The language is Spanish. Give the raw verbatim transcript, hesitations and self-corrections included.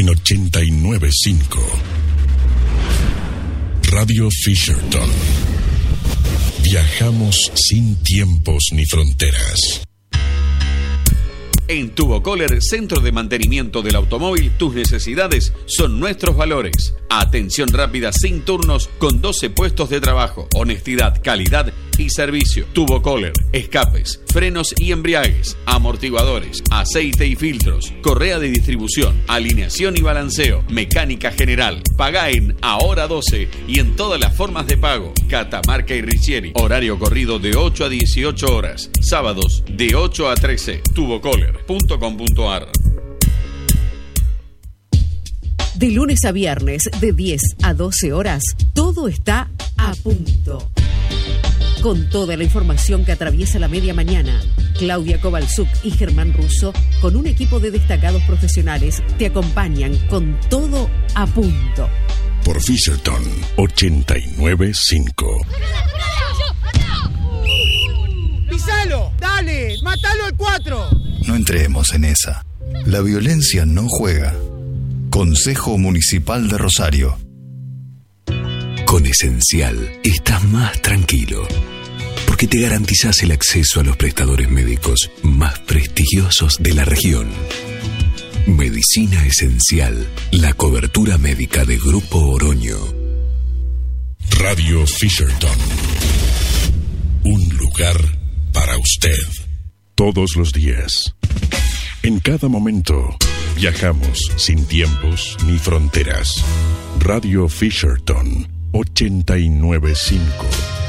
en ochenta y nueve punto cinco. Radio Fisherton. Viajamos sin tiempos ni fronteras. En Tubocoller, centro de mantenimiento del automóvil, tus necesidades son nuestros valores. Atención rápida sin turnos con doce puestos de trabajo. Honestidad, calidad y servicio. Tubocoller, escapes, frenos y embriagues, amortiguadores, aceite y filtros, correa de distribución, alineación y balanceo, mecánica general. Paga en Ahora doce y en todas las formas de pago. Catamarca y Richieri. Horario corrido de ocho a dieciocho horas. Sábados de ocho a trece. Tubocoller punto com punto ar. De lunes a viernes, de diez a doce horas, todo está a punto. Con toda la información que atraviesa la media mañana, Claudia Kovalchuk y Germán Russo, con un equipo de destacados profesionales, te acompañan con todo a punto. Por Fisherton ochenta y nueve punto cinco. ¡Pisalo! ¡Dale! ¡Mátalo al cuatro! No entremos en esa. La violencia no juega. Consejo Municipal de Rosario. Con Esencial estás más tranquilo, porque te garantizás el acceso a los prestadores médicos más prestigiosos de la región. Medicina Esencial, la cobertura médica de Grupo Oroño. Radio Fisherton. Un lugar para usted. Todos los días. En cada momento. Viajamos sin tiempos ni fronteras. Radio Fisherton ochenta y nueve punto cinco.